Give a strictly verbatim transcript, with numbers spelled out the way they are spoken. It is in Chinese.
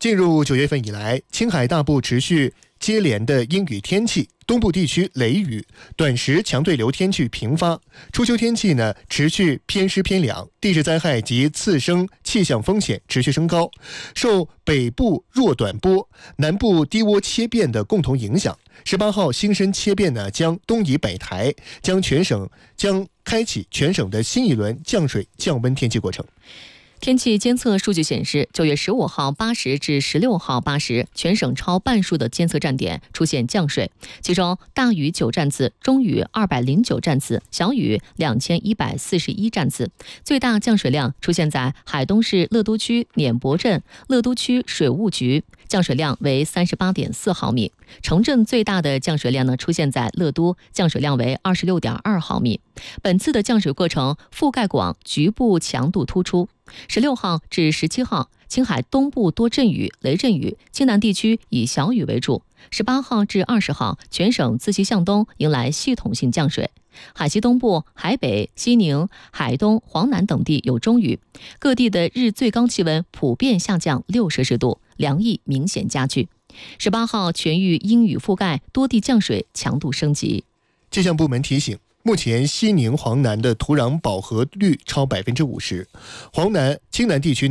进入九月份以来，青海大部持续接连的阴雨天气，东部地区雷雨，短时强对流天气频发。初秋天气呢持续偏湿偏凉，地质灾害及次生气象风险持续升高。受北部弱短波、南部低涡切变的共同影响，十八号新生切变呢将东移北台，将全省将开启全省的新一轮降水降温天气过程。 天气监测数据显示，九月十五号八时至十六号八时，全省超半数的监测站点出现降水，其中大雨九站次，中雨二百零九站次，小雨两千一百四十一站次。最大降水量出现在海东市乐都区碾泊镇乐都区水务局，降水量为三十八点四毫米。城镇最大的降水量呢出现在乐都，降水量为二十六点二毫米。本次的降水过程覆盖广，局部强度突出。十六号至十七号，青海东部多阵雨、雷阵雨，青南地区以小雨为主。十八号至二十号，全省自西向东迎来系统性降水，海西东部、海北、西宁、海东、黄南等地有中雨，各地的日最高气温普遍下降六摄氏度，凉意明显加剧。十八号全域阴雨覆盖，多地降水强度升级。 气象部门提醒，目前西宁、黄南的土壤饱和率超百分之五十，黄南、青南地区呢